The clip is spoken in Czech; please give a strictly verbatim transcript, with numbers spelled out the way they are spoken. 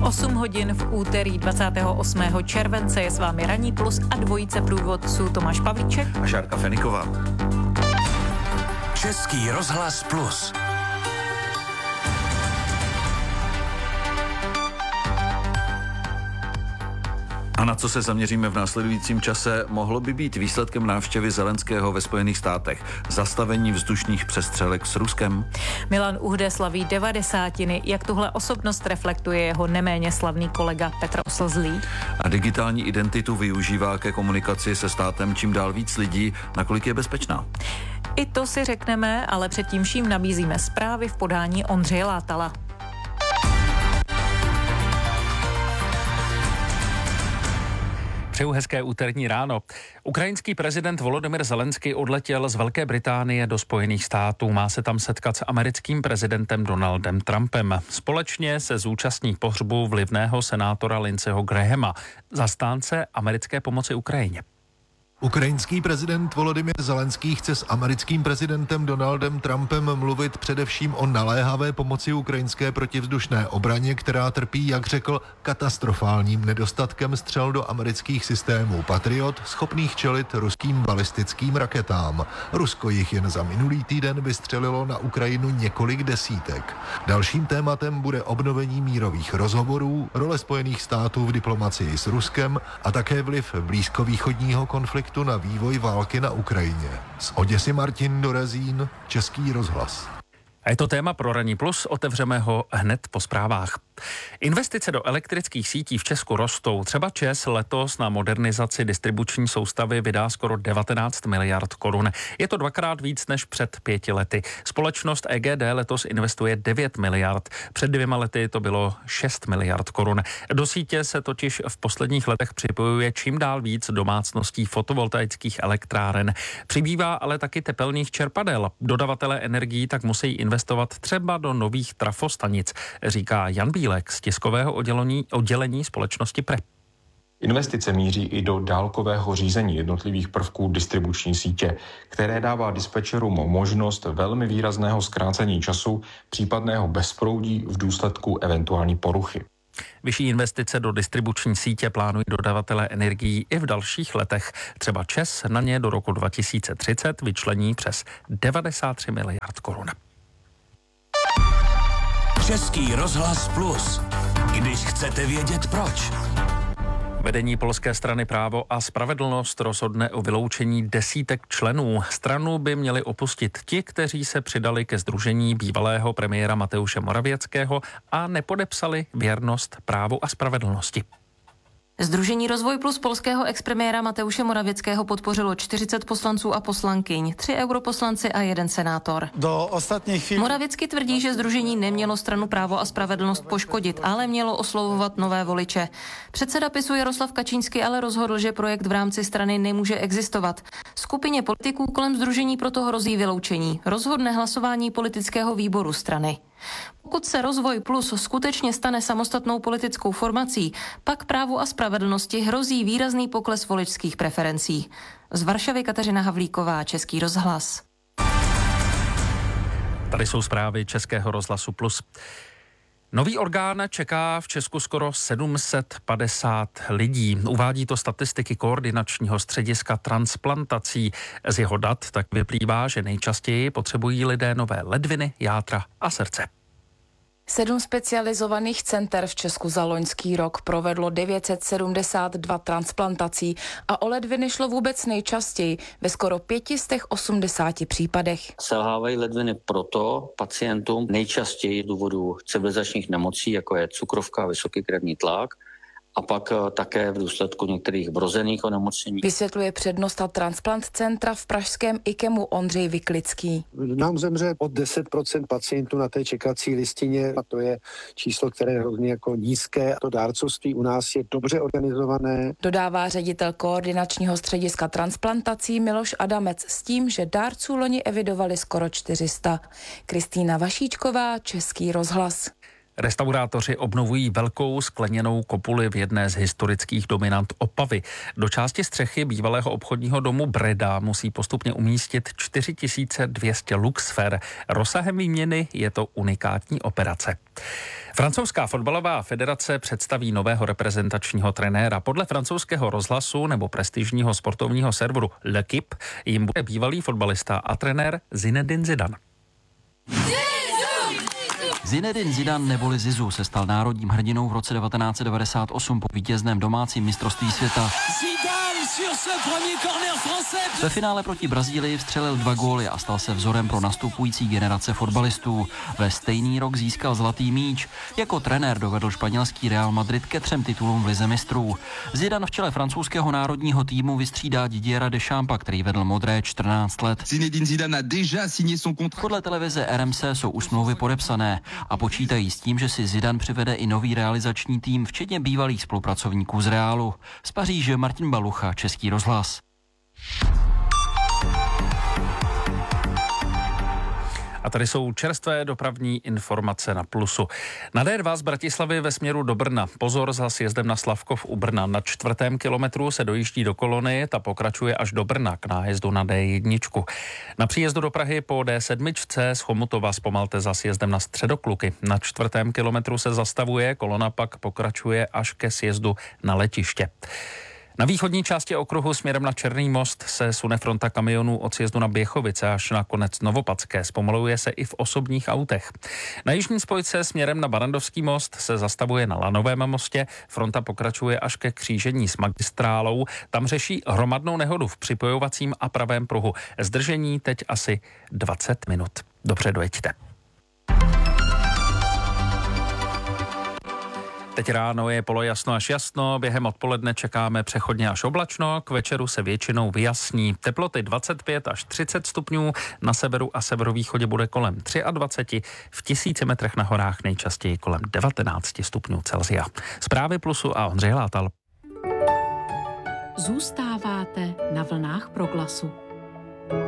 osm hodin v úterý dvacátého osmého července je s vámi Ranní plus a dvojice průvodců Tomáš Pavlíček a Šárka Feniková. Český rozhlas plus. A na co se zaměříme v následujícím čase, mohlo by být výsledkem návštěvy Zelenského ve Spojených státech zastavení vzdušných přestřelek s Ruskem. Milan Uhde slaví devadesátiny. Jak tuhle osobnost reflektuje jeho neméně slavný kolega Petr Oslzlý? A digitální identitu využívá ke komunikaci se státem čím dál víc lidí, nakolik je bezpečná. I to si řekneme, ale předtím vším nabízíme zprávy v podání Ondřeje Látala. Přeju hezké úterní ráno. Ukrajinský prezident Volodymyr Zelenský odletěl z Velké Británie do Spojených států. Má se tam setkat s americkým prezidentem Donaldem Trumpem. Společně se zúčastní pohřbu vlivného senátora Lindseyho Grahama, zastánce americké pomoci Ukrajině. Ukrajinský prezident Volodymyr Zelenský chce s americkým prezidentem Donaldem Trumpem mluvit především o naléhavé pomoci ukrajinské protivzdušné obraně, která trpí, jak řekl, katastrofálním nedostatkem střel do amerických systémů Patriot, schopných čelit ruským balistickým raketám. Rusko jich jen za minulý týden vystřelilo na Ukrajinu několik desítek. Dalším tématem bude obnovení mírových rozhovorů, role Spojených států v diplomacii s Ruskem a také vliv blízkovýchodního konfliktu na vývoj války na Ukrajině. Z Oděsy Martin Dorezín, Český rozhlas. A je to téma pro Ranní plus, otevřeme ho hned po zprávách. Investice do elektrických sítí v Česku rostou. Třeba ČEZ letos na modernizaci distribuční soustavy vydá skoro devatenáct miliard korun. Je to dvakrát víc než před pěti lety. Společnost E G D letos investuje devět miliard. Před dvěma lety to bylo šest miliard korun. Do sítě se totiž v posledních letech připojuje čím dál víc domácností fotovoltaických elektráren. Přibývá ale taky tepelných čerpadel. Dodavatelé energií tak musí investovat třeba do nových trafostanic, říká Jan Bílek z tiskového oddělení, oddělení společnosti P R E. Investice míří i do dálkového řízení jednotlivých prvků distribuční sítě, které dává dispečerům možnost velmi výrazného zkrácení času případného bezproudí v důsledku eventuální poruchy. Vyšší investice do distribuční sítě plánují dodavatelé energií i v dalších letech. Třeba ČEZ na ně do roku dva tisíce třicet vyčlení přes devadesát tři miliard korun. Český rozhlas plus. Když chcete vědět proč. Vedení polské strany Právo a spravedlnost rozhodne o vyloučení desítek členů. Stranu by měli opustit ti, kteří se přidali ke sdružení bývalého premiéra Mateuše Morawieckého a nepodepsali věrnost právu a spravedlnosti. Sdružení Rozvoj plus polského expremiéra Mateuše Morawieckého podpořilo čtyřicet poslanců a poslankyň, tři europoslanci a jeden senátor. Do ostatních chvíli... Morawiecký tvrdí, že sdružení nemělo stranu Právo a spravedlnost poškodit, ale mělo oslovovat nové voliče. Předseda PiSu Jaroslav Kačínský ale rozhodl, že projekt v rámci strany nemůže existovat. Skupině politiků kolem sdružení proto hrozí vyloučení. Rozhodne hlasování politického výboru strany. Pokud se Rozvoj plus skutečně stane samostatnou politickou formací, pak Právu a spravedlnosti hrozí výrazný pokles voličských preferencí. Z Varšavy Kateřina Havlíková, Český rozhlas. Tady jsou zprávy Českého rozhlasu plus. Nový orgán čeká v Česku skoro sedm set padesát lidí. Uvádí to statistiky koordinačního střediska transplantací. Z jeho dat tak vyplývá, že nejčastěji potřebují lidé nové ledviny, játra a srdce. Sedm specializovaných center v Česku za loňský rok provedlo devět set sedmdesát dva transplantací a o ledviny šlo vůbec nejčastěji ve skoro pěti z těch osmdesáti případech. Selhávají ledviny proto pacientům nejčastěji z důvodu civilizačních nemocí, jako je cukrovka a vysoký krevní tlak, a pak také v důsledku některých vrozených onemocnění. Vysvětluje přednosta transplant centra v pražském IKEMu Ondřej Vyklický. Nám zemře pod deset procent pacientů na té čekací listině a to je číslo, které je hrozně jako nízké. To dárcovství u nás je dobře organizované. Dodává ředitel koordinačního střediska transplantací Miloš Adamec s tím, že dárců loni evidovali skoro čtyři sta. Kristýna Vašíčková, Český rozhlas. Restaurátoři obnovují velkou skleněnou kopuli v jedné z historických dominant Opavy. Do části střechy bývalého obchodního domu Breda musí postupně umístit čtyři tisíce dvě stě luxfer. Rozsahem výměny je to unikátní operace. Francouzská fotbalová federace představí nového reprezentačního trenéra. Podle francouzského rozhlasu nebo prestižního sportovního serveru L'Équipe jim bude bývalý fotbalista a trenér Zinedine Zidane. Zinedine Zidane neboli Zizou se stal národním hrdinou v roce devatenáct set devadesát osm po vítězném domácím mistrovství světa. Ve finále proti Brazílii vstřelil dva góly a stal se vzorem pro nastupující generace fotbalistů. Ve stejný rok získal zlatý míč. Jako trenér dovedl španělský Real Madrid ke třem titulům v lize mistrů. Zidane v čele francouzského národního týmu vystřídá Didiera Deschampa, který vedl modré čtrnáct let. Podle televize R M C jsou už smlouvy podepsané a počítají s tím, že si Zidane přivede i nový realizační tým, včetně bývalých spolupracovníků z Realu. Z Paříže Martin Balucha, Český rozhlas. A tady jsou čerstvé dopravní informace na Plusu. Na D dva z Bratislavy ve směru do Brna. Pozor za sjezdem na Slavkov u Brna. Na čtvrtém kilometru se dojíždí do kolony, ta pokračuje až do Brna k nájezdu na D jedna. Na příjezdu do Prahy po D sedm z Chomutova zpomalte za sjezdem na Středokluky. Na čtvrtém kilometru se zastavuje, kolona pak pokračuje až ke sjezdu na letiště. Na východní části okruhu směrem na Černý most se sune fronta kamionů od sjezdu na Běchovice až na konec Novopadské. Zpomaluje se i v osobních autech. Na jižní spojce směrem na Barandovský most se zastavuje na Lanovém mostě. Fronta pokračuje až ke křížení s magistrálou. Tam řeší hromadnou nehodu v připojovacím a pravém pruhu. Zdržení teď asi dvacet minut. Dobře, dojeďte. Teď ráno je polojasno až jasno, během odpoledne čekáme přechodně až oblačno, k večeru se většinou vyjasní. Teploty dvacet pět až třicet stupňů, na severu a severovýchodě bude kolem dvacet tři, v tisíci metrech na horách nejčastěji kolem devatenáct stupňů Celsia. Zprávy Plusu a Ondřej Látal. Zůstáváte na vlnách Proglasu.